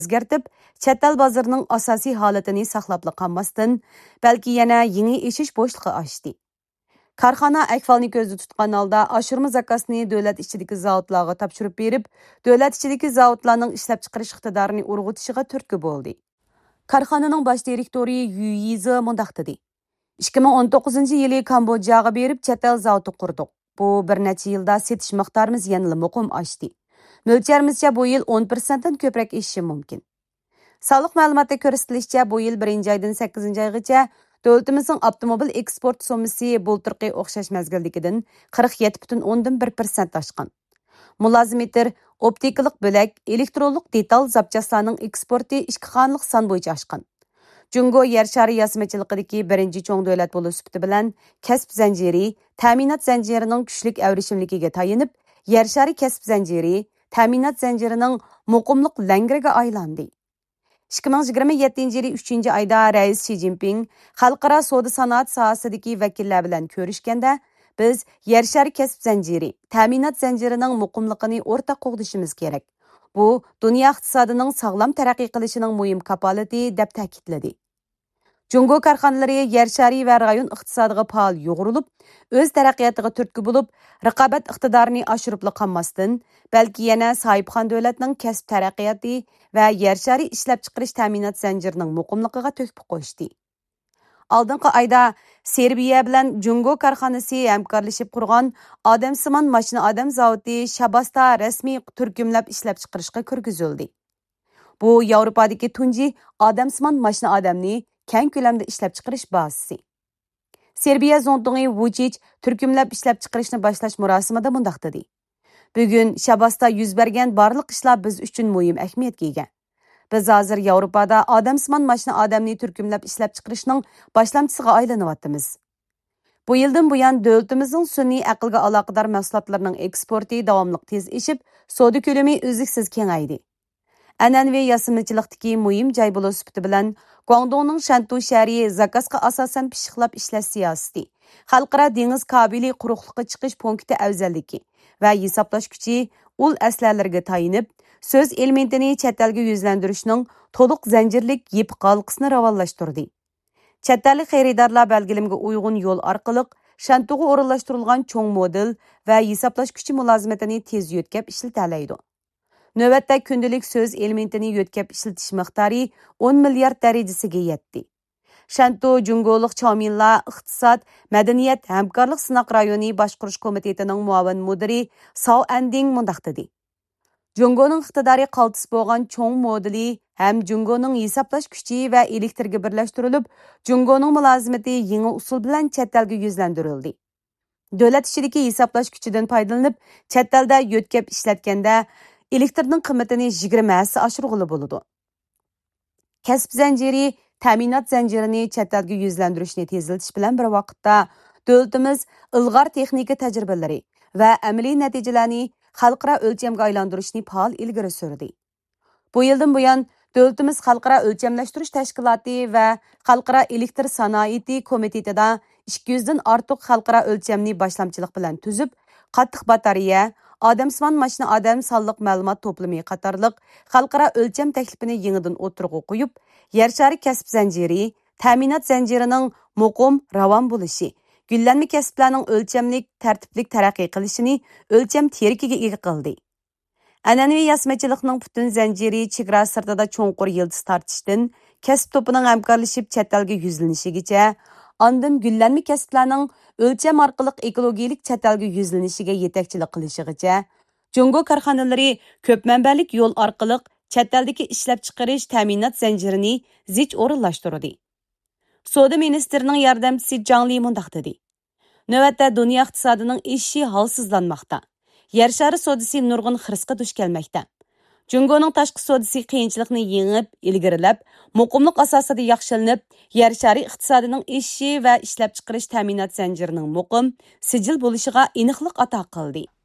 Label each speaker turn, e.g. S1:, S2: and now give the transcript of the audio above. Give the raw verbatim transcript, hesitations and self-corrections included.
S1: o'zgartib, chet el bozorining asosiy holatini saqlab qolmasdan, balki yana yangi eshish bo'shlig'i ochdi. Korxona ahvolni ko'zda tutgan holda oshirma zakasini davlat ichidagi zavodlarga topshirib berib, davlat ichidagi zavodlarning ishlab chiqarish iqtidorini urg'utishiga turtki bo'ldi. Korxonaning bosh direktori Yu Yizi mundaq dedi: ikki ming o'n to'qqizinchi yili Kambodjaga berib chet el zavodi qurdik. Bu bir necha yilda setish miqdorimiz yanada muqim oshdi. Mo'lcharimizcha bu yil o'n foiz dan ko'proq eshishi mumkin. Sog'liq ma'lumotda ko'rsatilishicha, bu yil birinchi oydan sakkizinchi oygacha davlatimizning avtomobil eksport summasi bo'ltirqi o'xshash mazgildagidan qirq yetti butun o'ndan bir foiz oshgan. Mulozimitir, optikalik bo'lak, elektronlik detal zapchastlarning eksporti ikki xonalik son bo'yicha oshgan. Jungo yer shari yasmachiligidagi birinchi cho'ng davlat bo'lish sifati bilan kasb zanjiri, ta'minot zanjirining kuchlik avrishimligiga tayinib, yer shari kasb zanjiri, ta'minot zanjirining muqimliq langriga aylandi. ikki ming yigirma yettinchi yili uchinchi oyda Rais Xi Jinping xalqaro savdo sanoat sohasidagi vakillar bilan ko'rishganda, biz yer shari kasb zanjiri, ta'minot zanjirining muqimligini o'rtaq qo'g'dishimiz kerak. Bu dunyo iqtisodining sog'lom taraqqiy qilishining muhim kapolati deb ta'kidladi. Jungo korxonalari yer shari va rayon iqtisodiga faol yo'g'rilib, o'z taraqqiyotiga turtki bo'lib, raqobat iqtidorini oshirib qolmasdan, balki yana sohibxon davlatning kasb taraqqiyoti va yer shari ishlab chiqarish ta'minot zanjirining muqimligiga to'xtab qo'yishdi. Oldingi oyda Serbiya bilan Jungo korxonasi hamkorlashib qurgan odamsimon mashina odam zavodi Shabasta rasmiy turkumlab ishlab chiqarishga kirgizildi. Bu Yevropadagi tunji odamsimon mashina odamni keng ko'lamda ishlab chiqarish bazasi. Serbiya zontungi Vučić turkumlab ishlab chiqarishni boshlash marosimida mundaq dedi: Bugun Shabasta yuz bergan barliq ishlar biz uchun muhim ahamiyatga ega. Biz hozir Yevropada odamsimon mashina odamni turkumlab ishlab chiqarishning boshlamchisiga aylanyapmiz. Bu yildan buyon davlatimizning sun'iy aqlga aloqador mahsulotlarining eksporti davomli tez eshib, savdo ko'lami uzluksiz kengaydi. An'anaviy yasimchilikdagi muhim joy bo'lish sifati bilan Guangdongning Shantu shahri zakazga asosan pishiqlab ishlash siyosati, xalqaro dengiz kabeli quruqlikqa chiqish punkti afzalligi va hisoblash kuchi ul aslarlarga tayinib, so'z elementini chet elga yuzlantirishning to'liq zanjirlik yip qalqisini ravonlashtirdi. Chet ellik xaridorlar belgilimga uyg'un yo'l orqali Shantuga o'rinlashtirilgan cho'ng model va hisoblash kuchi mulozimatini tez yo'tkab ishlatalaydi. Növbətdə gündəlik söz elementini yo'tkab ishlatish miqdori o'n milliard darajasiga yetdi. Shantu Jungoliq Chominlar iqtisod, madaniyat, hamkorlik sinoq rayoni boshqarish komitetining muavin mudiri Sao Anding mundaq dedi: Jungoning iqtidori qaltis bo'lgan cho'ng modeli ham Jungoning hisoblash kuchi va elektrga birlashtirilib, Jungoning mulozimati yangi usul bilan chet elga yuzlantirildi. Davlat ichidagi hisoblash kuchidan foydalanib, chet elda yo'tkab ishlatganda elektrning qiymatini yigirma hassa oshirg'ili bo'ladi. Kasb zanjiri, ta'minot zanjirini chet elga yuzlantirishni tezlatish bilan bir vaqtda davlatimiz ilg'or texnika tajribalari va amaliy natijalarni xalqaro o'lchamga aylantirishni faol ilgari surdi. Bu yildan buyon davlatimiz xalqaro o'lchamlashtirish tashkiloti va xalqaro elektr sanoati komitetida ikki yuz dan ortiq xalqaro o'lchamni boshlamchilik bilan tuzib, qattiq batareya, odamsimon mashina odam sonliq ma'lumot to'plami qatorliq xalqaro o'lcham taklifini yangidan o'tirg'a qo'yib, yer shari kasb zanjiri, ta'minot zanjirining muqim ravon bo'lishi, gullanma kasblarning o'lchamlik, tartiblik taraqqiy qilishini o'lcham terikiga ega qildi. An'anaviy yasmachilikning butun zanjiri chegara sirtida cho'nqur yildiz tortishdan kasb to'pining hamkorlashib chet elga yuzlanishigacha, ondan gullanma kasblarning o'lcham orqali ekologik chet elga yuzlanishiga yetakchilik qilishigacha, Jungo korxonalari ko'p manbalik yo'l orqali chet eldagi ishlab chiqarish ta'minot zanjirini zich o'rinlashtirdi. Savdo ministrining yordamchisi Zhang Li mundaq dedi: Navbatda dunyo iqtisodining ishi holsizlanmoqda. Yer shari savdosi nurg'un xirisga duch kelmoqda. Jungoning tashqi savdosi qiyinchilikni yengib, ilgarilab, muqimlik asosida yaxshilanib, yer shari iqtisodining ishi va ishlab chiqarish ta'minot zanjirining muqim, sijil bo'lishiga aniqlik ato qildi.